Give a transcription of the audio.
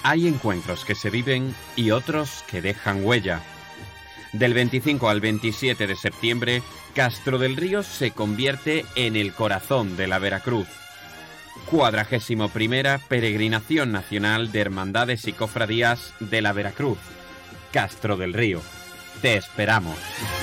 Hay encuentros que se viven y otros que dejan huella. Del 25 al 27 de septiembre, Castro del Río se convierte en el corazón de la Veracruz. 41ª Peregrinación Nacional de Hermandades y Cofradías de la Veracruz. Castro del Río. Te esperamos.